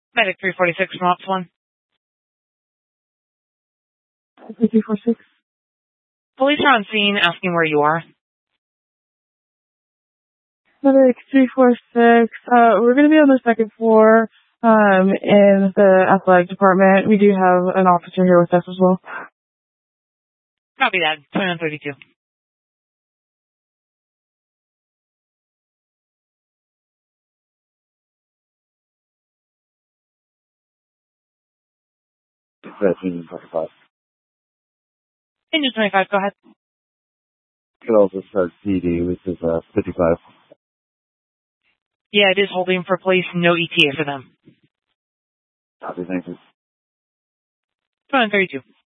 Medic 346 from Ops 1. 346. Police are on scene asking where you are. Medic 346. We're going to be on the second floor in the athletic department. We do have an officer here with us as well. Copy that. 2932. Engine 25. Engine 25, go ahead. Could also start CD, which is 55. Yeah, it is holding for police. No ETA for them. Copy, thank you. 2932.